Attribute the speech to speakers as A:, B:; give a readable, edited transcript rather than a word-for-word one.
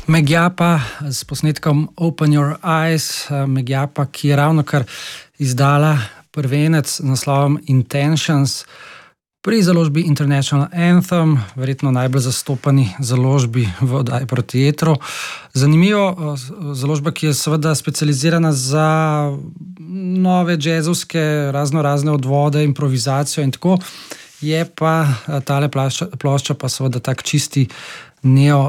A: Megjapa s posnetkom Open Your Eyes, Megjapa, ki je ravnokar izdala prvenec z naslovom Intentions pri založbi International Anthem, verjetno najbolj zastopani založbi v oddaji Proti etru. Zanimivo, založba, ki je seveda specializirana za nove džezovske razne odvode, improvizacijo in tako, je pa tale plošča pa seveda tak čisti neo